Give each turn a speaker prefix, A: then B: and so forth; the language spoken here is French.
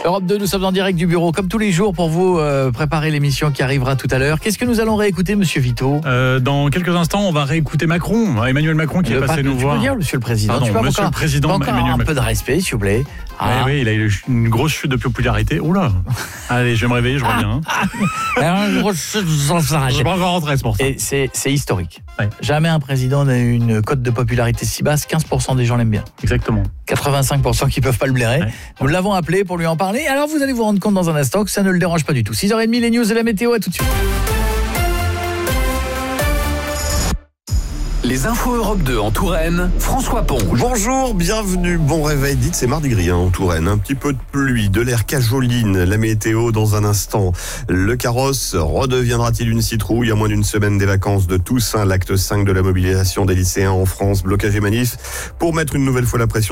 A: Europe 2, nous sommes en direct du bureau, comme tous les jours, pour vous préparer l'émission qui arrivera tout à l'heure. Qu'est-ce que nous allons réécouter, Monsieur Vito ?
B: Dans quelques instants, on va réécouter Macron, Emmanuel Macron qui est passé nous voir.
A: Tu peux dire, Monsieur le Président.
B: Pardon, Monsieur le Président Emmanuel
A: Macron. Un
B: Macron.
A: peu de respect, s'il vous plaît.
B: Oui, il a eu une grosse chute de popularité. Oula. Allez, je vais me réveiller, je reviens.
A: Une grosse chute,
B: Je vais pas encore rentrer, c'est pour ça.
A: Et c'est historique.
B: Ouais.
A: Jamais un président n'a eu une cote de popularité si basse. 15% des gens l'aiment bien.
B: Exactement.
A: 85% qui peuvent pas le blairer.
B: Ouais.
A: Nous l'avons appelé pour lui en parler. Alors vous allez vous rendre compte dans un instant que ça ne le dérange pas du tout. 6h30, les news et la météo, à tout de suite.
C: Les infos Europe 2 en Touraine, François Ponge.
D: Bonjour, bienvenue, bon réveil. Dites, c'est mardi gris en Touraine. Un petit peu de pluie, de l'air cajoline, la météo dans un instant. Le carrosse redeviendra-t-il une citrouille à moins d'une semaine des vacances de Toussaint, l'acte 5 de la mobilisation des lycéens en France, blocage et manif pour mettre une nouvelle fois la pression